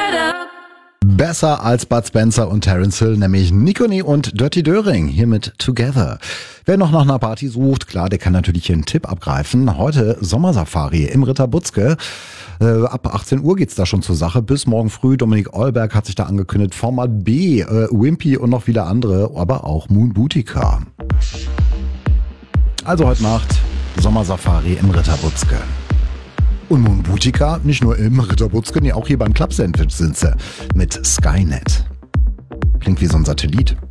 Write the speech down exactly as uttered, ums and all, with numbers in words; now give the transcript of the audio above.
Besser als Bud Spencer und Terence Hill, nämlich Nikone und Dirty Döring, hier mit Together. Wer noch nach einer Party sucht, klar, der kann natürlich hier einen Tipp abgreifen. Heute Sommersafari im Ritter Butzke. Äh, ab achtzehn Uhr geht's da schon zur Sache. Bis morgen früh. Dominik Eulberg hat sich da angekündigt. Format B, äh, Wimpy und noch viele andere, aber auch Moon Boutica. Also heute Nacht Sommersafari im Ritter Butzke. Und Moon Boutica, nicht nur im Ritter Butzke, nee, auch hier beim Club Sandwich sind sie. Mit Skynet. Klingt wie so ein Satellit.